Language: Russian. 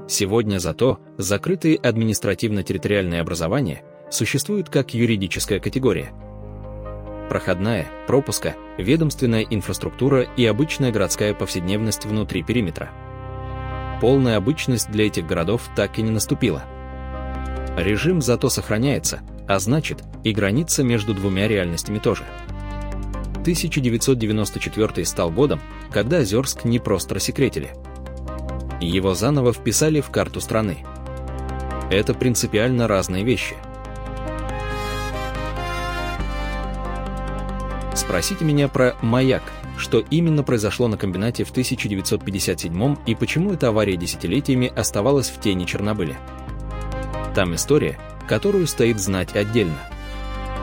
Сегодня зато закрытые административно-территориальные образования существуют как юридическая категория. Проходная, пропуска, ведомственная инфраструктура и обычная городская повседневность внутри периметра. Полная обычность для этих городов так и не наступила. Режим зато сохраняется, а значит, и граница между двумя реальностями тоже. 1994 стал годом, когда Озерск не просто рассекретили. Его заново вписали в карту страны. Это принципиально разные вещи. Спросите меня про «Маяк», что именно произошло на комбинате в 1957 и почему эта авария десятилетиями оставалась в тени Чернобыля. Там история, которую стоит знать отдельно.